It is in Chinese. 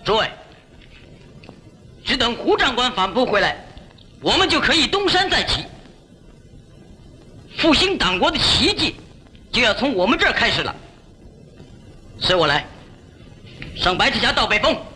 诸位，只等胡长官反扑回来，我们就可以东山再起。复兴党国的奇迹就要从我们这儿开始了。随我来，上白旗峡到北峰。